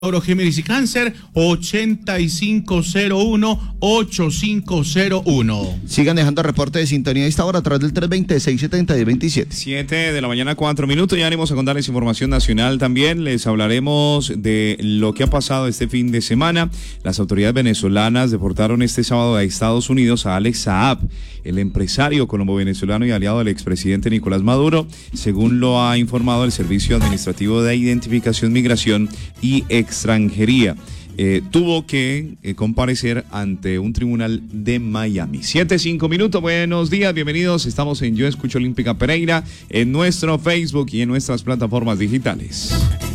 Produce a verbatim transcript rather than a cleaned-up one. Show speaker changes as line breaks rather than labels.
Géminis y Cáncer, ochenta y cinco cero uno, ochenta y cinco cero uno.
Sigan dejando reporte de sintonía a esta hora a través del tres veinte, seiscientos setenta y veintisiete.
siete de la mañana, cuatro minutos. Ya venimos a contarles información nacional también. Les hablaremos de lo que ha pasado este fin de semana. Las autoridades venezolanas deportaron este sábado a Estados Unidos a Alex Saab, el empresario colombo-venezolano y aliado del expresidente Nicolás Maduro, según lo ha informado el Servicio Administrativo de Identificación, Migración y Extranjería. Eh, tuvo que eh, comparecer ante un tribunal de Miami. Siete, cinco minutos, buenos días, bienvenidos. Estamos en Yo Escucho Olímpica Pereira, en nuestro Facebook y en nuestras plataformas digitales.